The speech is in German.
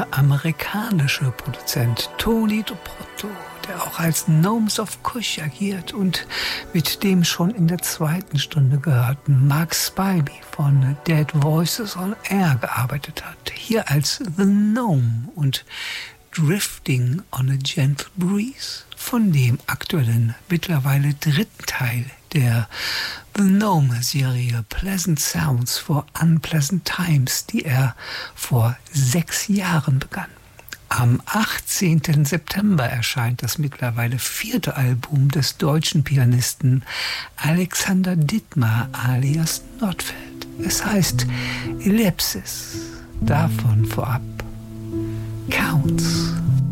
amerikanische Produzent Tony Dobrotto, der auch als Gnomes of Kush agiert und mit dem schon in der zweiten Stunde gehörten Mark Spivey von Dead Voices on Air gearbeitet hat. Hier als The Gnome und Drifting on a Gentle Breeze von dem aktuellen, mittlerweile dritten Teil der The Gnome-Serie Pleasant Sounds for Unpleasant Times, die er vor 6 Jahren begann. Am 18. September erscheint das mittlerweile 4. Album des deutschen Pianisten Alexander Dittmar alias Nordfeld. Es heißt Ellipsis. Davon vorab Counts.